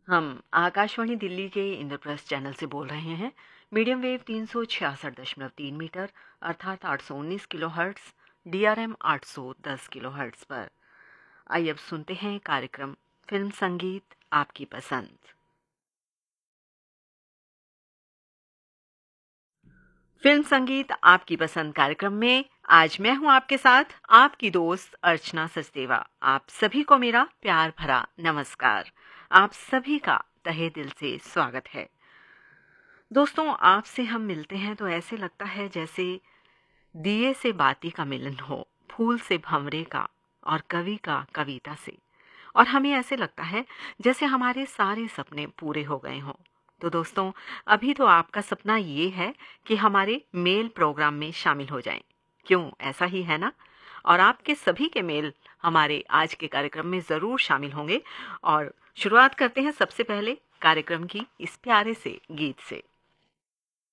हम आकाशवाणी दिल्ली के इंद्रप्रस्थ चैनल से बोल रहे हैं। मीडियम वेव 366.3 मीटर अर्थात 819 किलोहर्ट्ज़, DRM 810 किलोहर्ट्ज़ पर। आइए अब सुनते हैं कार्यक्रम फिल्म संगीत आपकी पसंद। फिल्म संगीत आपकी पसंद कार्यक्रम में आज मैं हूं आपके साथ आपकी दोस्त अर्चना सचदेवा। आप सभी को मेरा प्यार भरा नमस्कार। आप सभी का तहे दिल से स्वागत है। दोस्तों, आपसे हम मिलते हैं तो ऐसे लगता है जैसे दिए से बाती का मिलन हो, फूल से भंवरे का और कवि का कविता से। और हमें ऐसे लगता है जैसे हमारे सारे सपने पूरे हो गए हों। तो दोस्तों, अभी तो आपका सपना ये है कि हमारे मेल प्रोग्राम में शामिल हो जाएं। क्यों, ऐसा ही है ना? और आपके सभी के मेल हमारे आज के कार्यक्रम में ज़रूर शामिल होंगे। और शुरुआत करते हैं सबसे पहले कार्यक्रम की इस प्यारे से गीत से।